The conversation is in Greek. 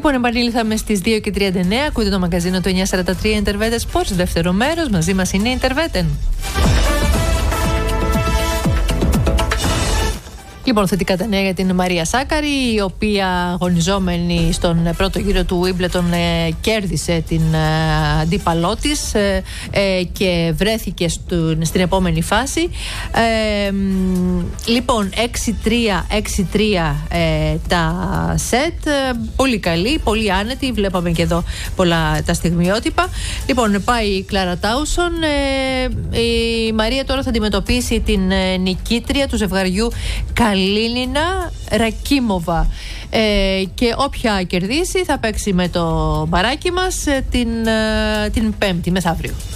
Λοιπόν, επανήλθαμε στις 2:39. Ακούτε το μαγκαζίνο του 943 Intervete Sports, δεύτερο μέρος. Μαζί μας είναι η Interveten. Λοιπόν, θετικά τα νέα για την Μαρία Σάκαρη, η οποία αγωνιζόμενη στον πρώτο γύρο του Wimbledon κέρδισε την αντίπαλό της και βρέθηκε στην επόμενη φάση. Λοιπόν, 6-3 τα σετ, πολύ καλή, πολύ άνετη, βλέπαμε και εδώ πολλά τα στιγμιότυπα. Λοιπόν, πάει η Κλάρα Τάουσον, η Μαρία τώρα θα αντιμετωπίσει την νικήτρια του ζευγαριού Καλίνινα Ρακίμοβα, και όποια κερδίσει θα παίξει με το μπαράκι μας την Πέμπτη, μεθαύριο.